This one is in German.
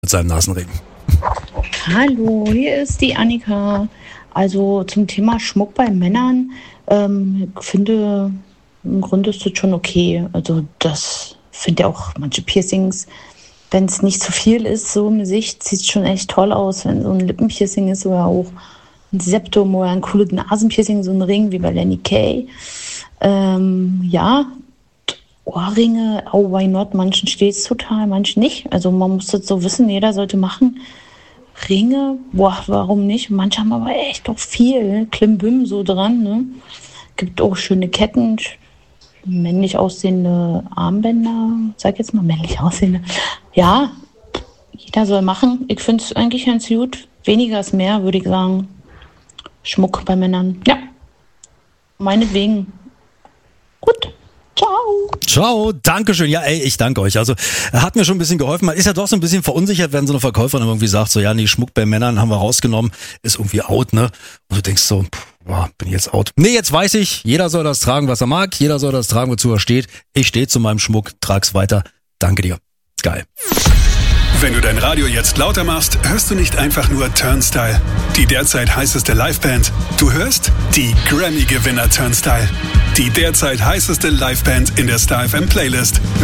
mit seinem Nasenring. Hallo, hier ist die Annika. Also zum Thema Schmuck bei Männern, ich finde, im Grunde ist das schon okay. Also das finde ich auch manche Piercings, wenn es nicht zu viel ist, so im Gesicht, sieht es schon echt toll aus. Wenn so ein Lippenpiercing ist oder auch ein Septum oder ein cooles Nasenpiercing, so ein Ring wie bei Lenny Kay. Ja, Ohrringe, oh, why not? Manchen steht es total, manchen nicht. Also man muss das so wissen, jeder sollte machen. Ringe, boah, warum nicht? Manche haben aber echt auch viel Klimbim so dran, ne? Gibt auch schöne Ketten, männlich aussehende Armbänder, sag jetzt mal männlich aussehende. Ja, jeder soll machen. Ich finde es eigentlich ganz gut. Weniger ist mehr, würde ich sagen. Schmuck bei Männern. Ja, meinetwegen. Gut. Ciao, Dankeschön. Ja, ey, ich danke euch. Also, hat mir schon ein bisschen geholfen. Man ist ja doch so ein bisschen verunsichert, wenn so eine Verkäuferin irgendwie sagt, so, ja, nee, Schmuck bei Männern haben wir rausgenommen, ist irgendwie out, ne? Und du denkst so, boah, bin ich jetzt out? Nee, jetzt weiß ich, jeder soll das tragen, was er mag. Jeder soll das tragen, wozu er steht. Ich stehe zu meinem Schmuck, trag's weiter. Danke dir. Geil. Wenn du dein Radio jetzt lauter machst, hörst du nicht einfach nur Turnstile, die derzeit heißeste Liveband. Du hörst die Grammy-Gewinner Turnstile, die derzeit heißeste Liveband in der Star FM Playlist.